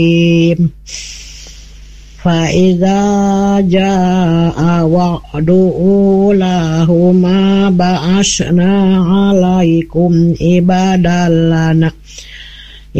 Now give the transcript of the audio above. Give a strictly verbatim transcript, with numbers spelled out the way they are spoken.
فإذا جاء وعد أولاهما بعثنا عليكم عبادا لنا